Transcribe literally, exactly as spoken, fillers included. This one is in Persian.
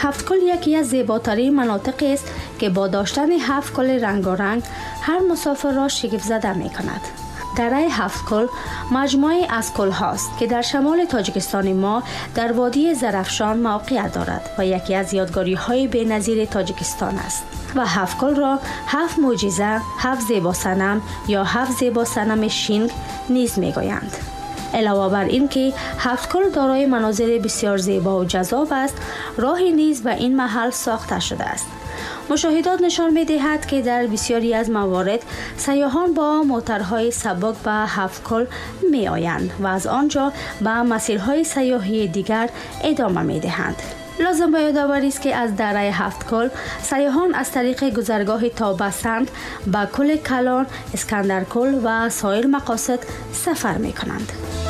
هفتکل یکی از زیباترین مناطق است که با داشتن هفت کل رنگارنگ هر مسافر را شگفت زده می کند. دره هفتکل مجموعه از کل هاست که در شمال تاجیکستان ما در وادی زرافشان موقعیت دارد و یکی از یادگاری های بی‌نظیر تاجیکستان است و هفتکل را هفت معجزه، هفت زیبا صنم یا هفت زیبا صنم شینگ نیز می گویند. علاوه بر این که هفتکل دارای مناظر بسیار زیبا و جذاب است، راهی نیز به این محل ساخته شده است. مشاهدات نشان می دهد که در بسیاری از موارد سیاحان با موتورهای سبک به هفتکل می آیند و از آنجا به مسیرهای سیاحی دیگر ادامه می دهند. لازم به یادآوری است که از دره هفتکل سیاحان از طریق گذرگاه تابسند به کل کلان، اسکندرکل و سایر مقاصد سفر می کنند.